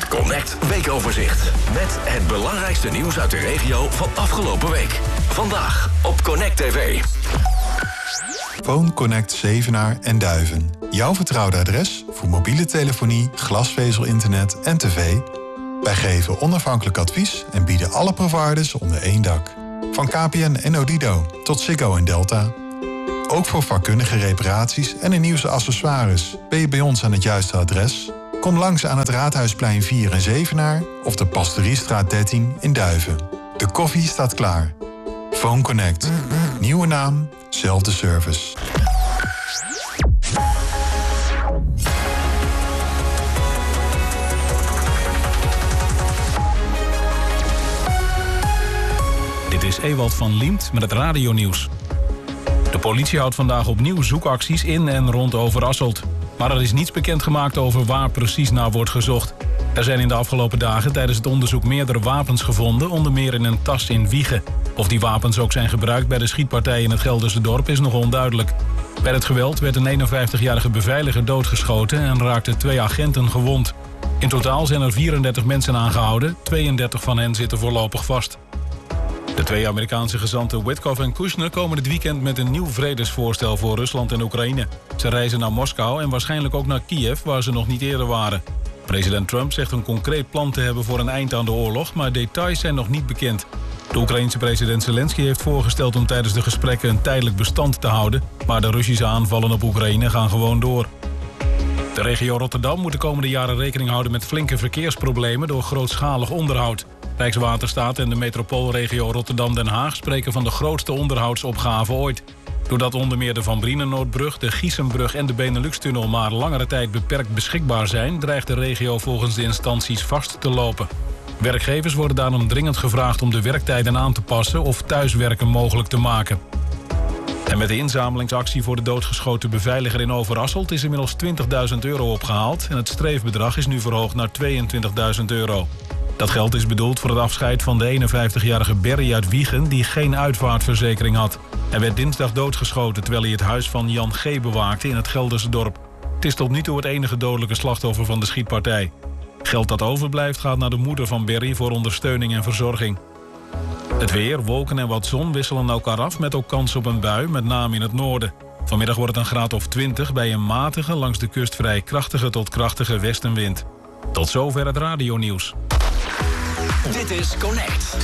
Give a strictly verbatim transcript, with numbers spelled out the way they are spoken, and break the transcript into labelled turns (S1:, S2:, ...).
S1: Het Connect weekoverzicht. Met het belangrijkste nieuws uit de regio van afgelopen week. Vandaag op Connect T V.
S2: Phone Connect Zevenaar en Duiven. Jouw vertrouwde adres voor mobiele telefonie, glasvezel-internet en tv. Wij geven onafhankelijk advies en bieden alle providers onder één dak. Van K P N en Odido tot Ziggo en Delta. Ook voor vakkundige reparaties en een nieuwste accessoires ben je bij ons aan het juiste adres. Kom langs aan het Raadhuisplein vier in Zevenaar of de Pastoriestraat dertien in Duiven. De koffie staat klaar. Phone Connect. Nieuwe naam, zelfde service.
S3: Dit is Ewald van Liemt met het radionieuws. De politie houdt vandaag opnieuw zoekacties in en rond Overasselt. Maar er is niets bekendgemaakt over waar precies naar wordt gezocht. Er zijn in de afgelopen dagen tijdens het onderzoek meerdere wapens gevonden, onder meer in een tas in Wijchen. Of die wapens ook zijn gebruikt bij de schietpartij in het Gelderse dorp is nog onduidelijk. Bij het geweld werd een eenenvijftigjarige beveiliger doodgeschoten en raakten twee agenten gewond. In totaal zijn er vierendertig mensen aangehouden, tweeëndertig van hen zitten voorlopig vast. De twee Amerikaanse gezanten Witkoff en Kushner komen dit weekend met een nieuw vredesvoorstel voor Rusland en Oekraïne. Ze reizen naar Moskou en waarschijnlijk ook naar Kiev, waar ze nog niet eerder waren. President Trump zegt een concreet plan te hebben voor een eind aan de oorlog, maar details zijn nog niet bekend. De Oekraïense president Zelensky heeft voorgesteld om tijdens de gesprekken een tijdelijk bestand te houden, maar de Russische aanvallen op Oekraïne gaan gewoon door. De regio Rotterdam moet de komende jaren rekening houden met flinke verkeersproblemen door grootschalig onderhoud. Rijkswaterstaat en de metropoolregio Rotterdam-Den Haag spreken van de grootste onderhoudsopgave ooit. Doordat onder meer de Van Brienenoordbrug, de Giesenbrug en de Benelux-tunnel maar langere tijd beperkt beschikbaar zijn, dreigt de regio volgens de instanties vast te lopen. Werkgevers worden daarom dringend gevraagd om de werktijden aan te passen of thuiswerken mogelijk te maken. En met de inzamelingsactie voor de doodgeschoten beveiliger in Overasselt is inmiddels twintigduizend euro opgehaald en het streefbedrag is nu verhoogd naar tweeëntwintigduizend euro. Dat geld is bedoeld voor het afscheid van de eenenvijftigjarige Berry uit Wijchen die geen uitvaartverzekering had. Hij werd dinsdag doodgeschoten terwijl hij het huis van Jan G. bewaakte in het Gelderse dorp. Het is tot nu toe het enige dodelijke slachtoffer van de schietpartij. Geld dat overblijft gaat naar de moeder van Berry voor ondersteuning en verzorging. Het weer, wolken en wat zon wisselen elkaar af met ook kans op een bui, met name in het noorden. Vanmiddag wordt het een graad of twintig bij een matige, langs de kust vrij krachtige tot krachtige westenwind. Tot zover het radionieuws.
S1: Dit is Connect.